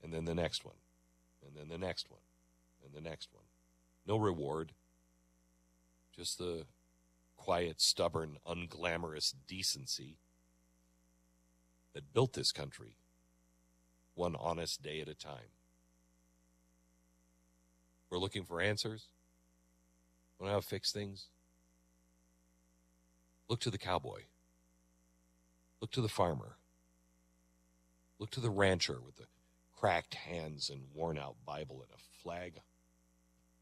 and then the next one, and then the next one, and the next one. No reward, just the quiet, stubborn, unglamorous decency that built this country one honest day at a time. We're looking for answers. Want to how to fix things? Look to the cowboy. Look to the farmer. Look to the rancher with the cracked hands and worn-out Bible and a flag